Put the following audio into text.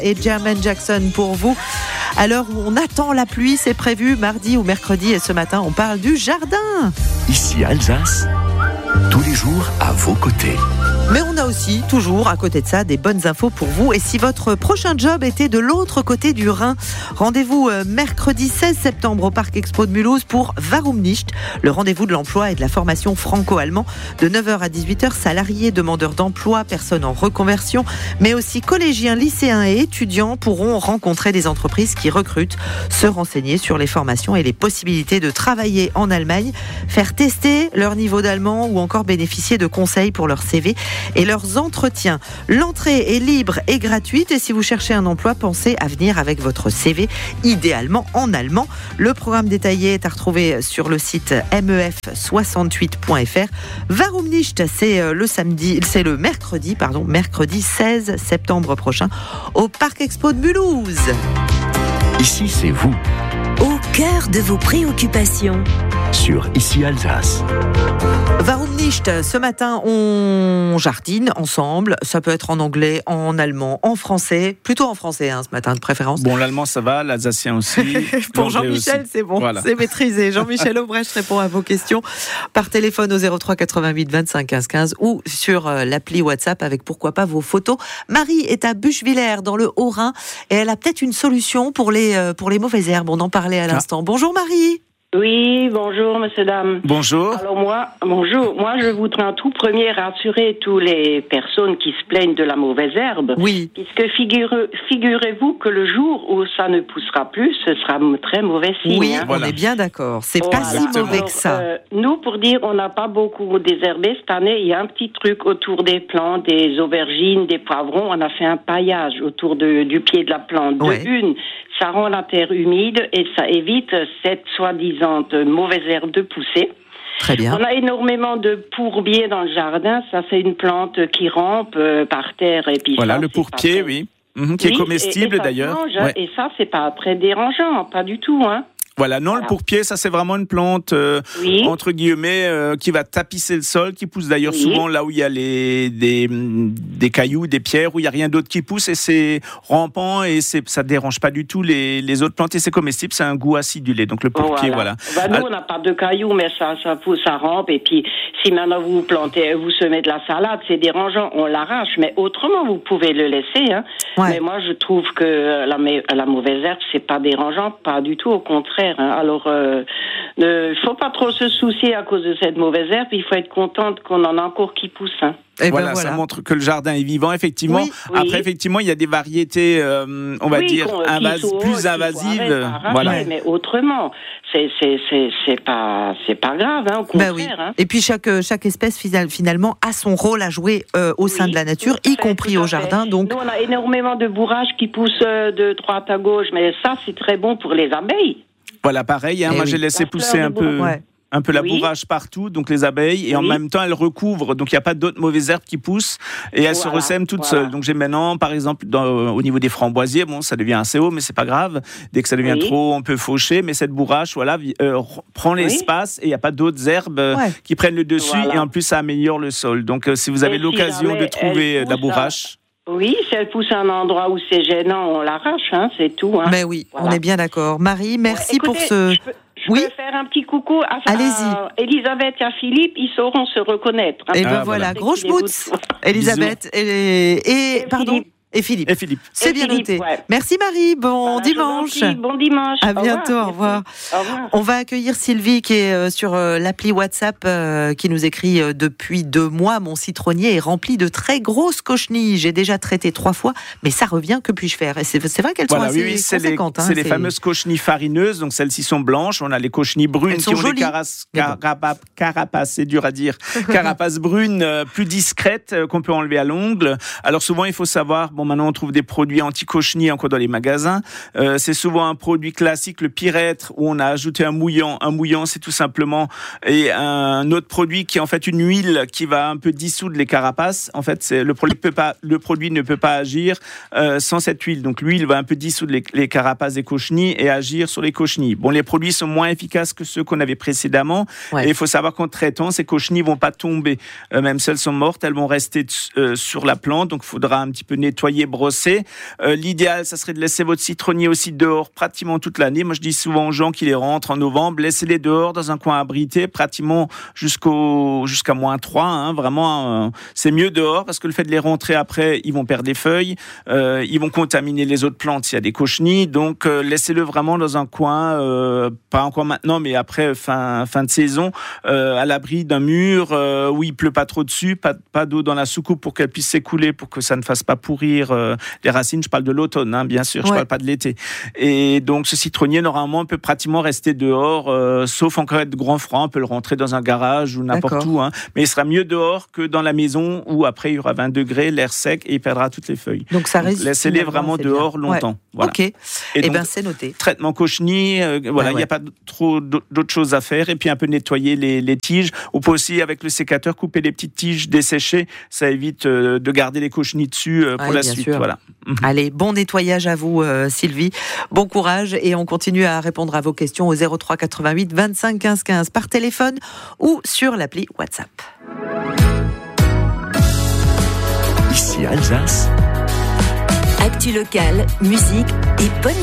et Jermaine Jackson pour vous. À l'heure où on attend la pluie, c'est prévu mardi ou mercredi, et ce matin, on parle du jardin. Ici Alsace, tous les jours à vos côtés. Mais on a aussi, toujours, à côté de ça, des bonnes infos pour vous. Et si votre prochain job était de l'autre côté du Rhin, rendez-vous mercredi 16 septembre au Parc Expo de Mulhouse pour Warum nicht, le rendez-vous de l'emploi et de la formation franco-allemand de 9h à 18h. Salariés, demandeurs d'emploi, personnes en reconversion, mais aussi collégiens, lycéens et étudiants pourront rencontrer des entreprises qui recrutent, se renseigner sur les formations et les possibilités de travailler en Allemagne, faire tester leur niveau d'allemand ou encore bénéficier de conseils pour leur CV et leurs entretiens. L'entrée est libre et gratuite, et si vous cherchez un emploi, pensez à venir avec votre CV, idéalement en allemand. Le programme détaillé est à retrouver sur le site mef68.fr. Warum nicht, c'est le mercredi 16 septembre prochain au Parc Expo de Mulhouse. Ici, c'est vous, au cœur de vos préoccupations. Sur Ici Alsace. Warum nicht, ce matin on jardine ensemble, ça peut être en anglais, en allemand, en français, plutôt en français ce matin de préférence. Bon, l'allemand ça va, l'alsacien aussi. Pour Jean-Michel aussi. C'est bon, voilà. C'est maîtrisé. Jean-Michel Aubrecht répond à vos questions par téléphone au 03 88 25 15 15 ou sur l'appli WhatsApp avec pourquoi pas vos photos. Marie est à Buchwiller dans le Haut-Rhin et elle a peut-être une solution pour les mauvaises herbes, on en parlait à l'instant. Bonjour Marie. Oui, bonjour, monsieur, dame. Bonjour. Alors bonjour. Moi, je voudrais en tout premier rassurer toutes les personnes qui se plaignent de la mauvaise herbe. Oui. Puisque figurez-vous que le jour où ça ne poussera plus, ce sera très mauvais signe. Oui, voilà. On est bien d'accord. C'est pas si mauvais que ça. Nous, pour dire, on n'a pas beaucoup désherbé cette année. Il y a un petit truc autour des plantes, des aubergines, des poivrons. On a fait un paillage autour du pied de la plante. Ça rend la terre humide et ça évite cette soi-disant mauvaise herbe de pousser. Très bien. On a énormément de pourbier dans le jardin. Ça, c'est une plante qui rampe par terre. Et puis voilà, ça, le pourpier, qui est comestible d'ailleurs. Et ça, c'est pas très dérangeant, pas du tout, Voilà, le pourpier, ça c'est vraiment une plante, entre guillemets, qui va tapisser le sol, qui pousse d'ailleurs souvent là où il y a des cailloux, des pierres, où il n'y a rien d'autre qui pousse, et c'est rampant, et ça ne dérange pas du tout les autres plantes, et c'est comestible, c'est un goût acidulé, donc le pourpier, voilà. Nous, on n'a pas de cailloux, mais ça pousse, ça rampe, et puis si maintenant vous semez de la salade, c'est dérangeant, on l'arrache, mais autrement, vous pouvez le laisser, Mais moi, je trouve que la mauvaise herbe, c'est pas dérangeant, pas du tout, au contraire. Alors, il faut pas trop se soucier à cause de cette mauvaise herbe. Il faut être contente qu'on en a encore qui poussent. Voilà, ça montre que le jardin est vivant, effectivement. Oui. Après, effectivement, il y a des variétés, on va dire, plus invasives. Voilà. Mais autrement, c'est pas grave, au contraire. Et puis chaque espèce finalement a son rôle à jouer au sein de la nature, y compris au jardin. Donc nous, on a énormément de bourrages qui poussent de droite à gauche, mais ça, c'est très bon pour les abeilles. Voilà, pareil. Moi, j'ai laissé pousser un peu la bourrage partout, donc les abeilles, et en même temps elles recouvrent, donc il n'y a pas d'autres mauvaises herbes qui poussent, et elles se ressèment toutes seules. Donc j'ai maintenant, par exemple, au niveau des framboisiers, ça devient assez haut, mais c'est pas grave. Dès que ça devient trop, on peut faucher, mais cette bourrage, prend l'espace, et il n'y a pas d'autres herbes qui prennent le dessus, et en plus ça améliore le sol. Donc si vous avez l'occasion de trouver de la bourrage. Oui, si elle pousse à un endroit où c'est gênant, on l'arrache, c'est tout. Mais oui, on est bien d'accord. Marie, merci pour ce... Je peux faire un petit coucou à Elisabeth et à Philippe, ils sauront se reconnaître. Et voilà, gros schmutz, Elisabeth et pardon. Et Philippe. C'est bien noté. Merci Marie, bon dimanche. Bon dimanche. À bientôt, au revoir. On va accueillir Sylvie qui est sur l'appli WhatsApp qui nous écrit depuis 2 mois. Mon citronnier est rempli de très grosses cochenilles. J'ai déjà traité 3 fois, mais ça revient, que puis-je faire? Et c'est vrai qu'elles sont assez conséquentes. C'est les fameuses cochenilles farineuses, donc celles-ci sont blanches. On a les cochenilles brunes qui ont des carapaces, c'est dur à dire, carapaces brunes plus discrètes qu'on peut enlever à l'ongle. Alors souvent il faut savoir, maintenant on trouve des produits anti-cochenilles encore dans les magasins. C'est souvent un produit classique, le Pyrètre, où on a ajouté un mouillant. Un mouillant, c'est tout simplement un autre produit qui est en fait une huile qui va un peu dissoudre les carapaces. En fait, le produit ne peut pas agir sans cette huile. Donc l'huile va un peu dissoudre les carapaces des cochenilles et agir sur les cochenilles. Bon, les produits sont moins efficaces que ceux qu'on avait précédemment. Et il faut savoir qu'en traitant, ces cochenilles vont pas tomber. Même si elles sont mortes, elles vont rester sur la plante. Donc il faudra un petit peu nettoyer nettoyer, brosser. L'idéal, ça serait de laisser votre citronnier aussi dehors pratiquement toute l'année. Moi, je dis souvent aux gens qui les rentrent en novembre, laissez-les dehors dans un coin abrité, pratiquement jusqu'à -3. Hein, vraiment, c'est mieux dehors parce que le fait de les rentrer après, ils vont perdre des feuilles, ils vont contaminer les autres plantes s'il y a des cochenilles. Donc, laissez-le vraiment dans un coin, pas encore maintenant, mais après fin de saison, à l'abri d'un mur où il pleut pas trop dessus, pas d'eau dans la soucoupe pour qu'elle puisse s'écouler, pour que ça ne fasse pas pourrir les racines. Je parle de l'automne, hein, bien sûr, je parle pas de l'été. Et donc, ce citronnier, normalement, peut pratiquement rester dehors, sauf en cas de grand froid, on peut le rentrer dans un garage ou n'importe où. Hein, mais il sera mieux dehors que dans la maison où après il y aura 20 degrés, l'air sec et il perdra toutes les feuilles. Donc, ça reste. Laissez-les vraiment dehors longtemps. Voilà. Ok. Et donc, c'est noté. Traitement cochenille, il n'y a pas trop d'autres choses à faire. Et puis un peu nettoyer les tiges. On peut aussi, avec le sécateur, couper les petites tiges desséchées. Ça évite de garder les cochenilles dessus pour la suite. Voilà. Allez, bon nettoyage à vous, Sylvie. Bon courage et on continue à répondre à vos questions au 03 88 25 15 15 par téléphone ou sur l'appli WhatsApp. Ici Alsace. Actu locale, musique et bonne